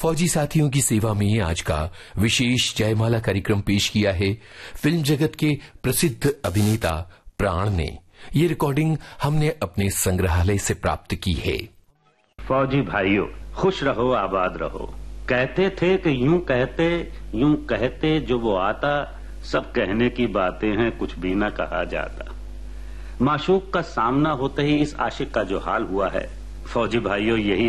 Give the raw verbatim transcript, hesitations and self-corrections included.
फौजी साथियों की सेवा में आज का विशेष जयमाला कार्यक्रम पेश किया है फिल्म जगत के प्रसिद्ध अभिनेता प्राण ने। ये रिकॉर्डिंग हमने अपने संग्रहालय से प्राप्त की है। फौजी भाइयों, खुश रहो, आबाद रहो। कहते थे कि यूं कहते यूं कहते जो वो आता, सब कहने की बातें हैं, कुछ भी ना कहा जाता। माशूक का सामना होते ही इस आशिक का जो हाल हुआ है, फौजी भाइयों, यही